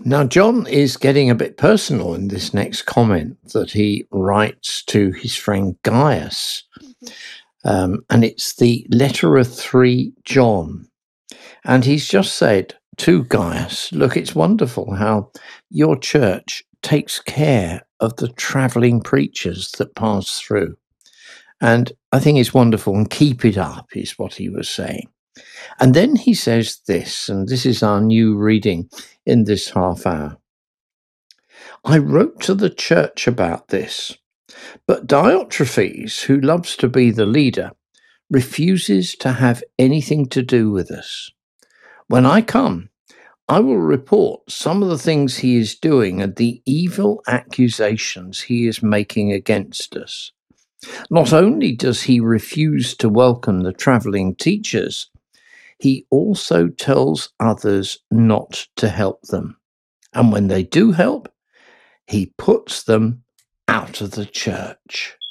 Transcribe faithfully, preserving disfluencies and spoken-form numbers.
Now, John is getting a bit personal in this next comment that he writes to his friend Gaius. Um, and it's the letter of three John. And he's just said to Gaius, look, it's wonderful how your church takes care of the travelling preachers that pass through. And I think it's wonderful, and keep it up, is what he was saying. And then he says this, and this is our new reading in this half hour. I wrote to the church about this, but Diotrephes, who loves to be the leader, refuses to have anything to do with us. When I come, I will report some of the things he is doing and the evil accusations he is making against us. Not only does he refuse to welcome the travelling teachers, he also tells others not to help them. And when they do help, he puts them out of the church.